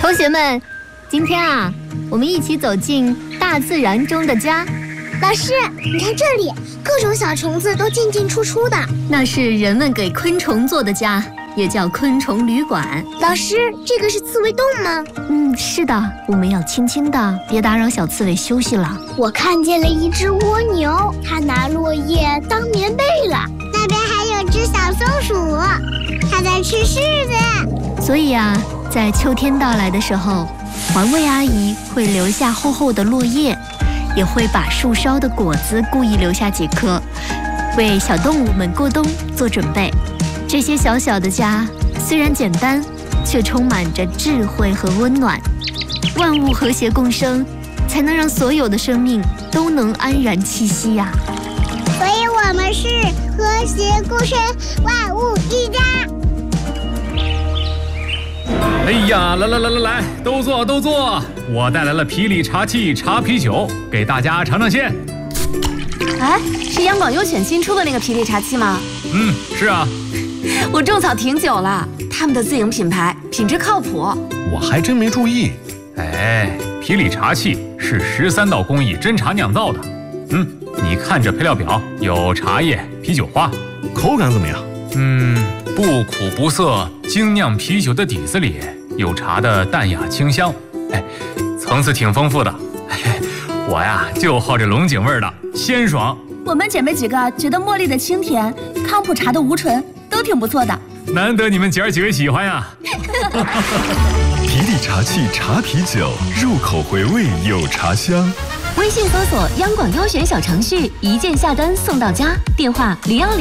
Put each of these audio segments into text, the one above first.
同学们，今天啊，我们一起走进大自然中的家。 老师，你看这里，各种小虫子都进进出出的。 那是人们给昆虫做的家，也叫昆虫旅馆。 老师，这个是刺猬洞吗？ 是的，我们要轻轻的，别打扰小刺猬休息了。 我看见了一只蜗牛，它拿落叶当棉被了。那边还有只小松鼠，它在吃柿子。 所以啊，在秋天到来的时候，环卫阿姨会留下厚厚的落叶，也会把树梢的果子故意留下几颗，为小动物们过冬做准备。这些小小的家虽然简单，却充满着智慧和温暖。万物和谐共生，才能让所有的生命都能安然栖息呀。 所以我们是和谐共生，万物一家。 哎呀，来，都坐！我带来了霹雳茶器茶啤酒，给大家尝尝鲜。 哎，是央广优选新出的那个霹雳茶器吗？ 是啊。 我种草挺久了，他们的自营品牌，品质靠谱。 我还真没注意。 霹雳茶器是13道工艺真茶酿造的。你看这配料表，有茶叶、啤酒花， 口感怎么样？ 不苦不涩，精酿啤酒的底子里有茶的淡雅清香，层次挺丰富的。我呀就好这龙井味的，鲜爽。 我们姐妹几个觉得茉莉的清甜，康普茶的无醇都挺不错的。 难得你们姐儿几个喜欢呀！ 霹雳茶器茶啤酒，入口回味有茶香。 微信搜索央广优选小程序，一键下单送到家。电话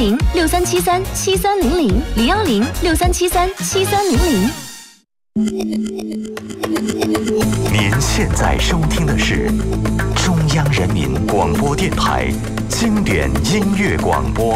010-6373-7300，010-6373-7300。 您现在收听的是中央人民广播电台经典音乐广播。